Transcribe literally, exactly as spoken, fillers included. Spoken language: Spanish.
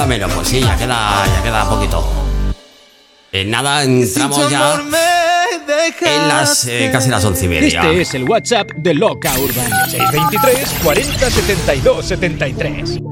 queda menos, pues sí, ya queda, ya queda poquito. En nada, entramos ya en las eh, casi las once y media. Este es el WhatsApp de Loca Urban. seis veintitrés cuarenta setenta y dos setenta y tres.